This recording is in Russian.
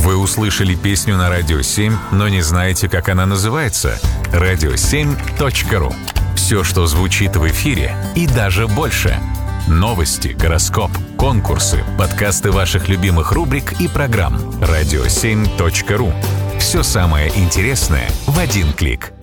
Вы услышали песню на Радио 7, но не знаете, как она называется? radio7.ru. Все, что звучит в эфире, и даже больше. Новости, гороскоп, конкурсы, подкасты ваших любимых рубрик и программ. radio7.ru. Все самое интересное в один клик.